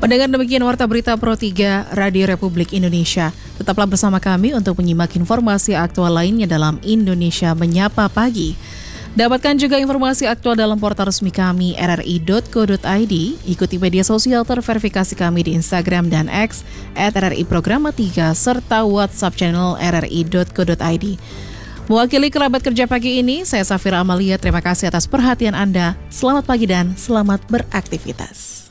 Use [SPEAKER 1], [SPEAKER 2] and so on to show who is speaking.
[SPEAKER 1] Pendengar, demikian Warta Berita Pro 3 Radio Republik Indonesia. Tetaplah bersama kami untuk menyimak informasi aktual lainnya dalam Indonesia Menyapa Pagi. Dapatkan juga informasi aktual dalam portal resmi kami rri.co.id. Ikuti media sosial terverifikasi kami di Instagram dan X @RRI_Programa3 serta WhatsApp channel rri.co.id. Mewakili kerabat kerja pagi ini, saya Safira Amalia. Terima kasih atas perhatian Anda. Selamat pagi dan selamat beraktivitas.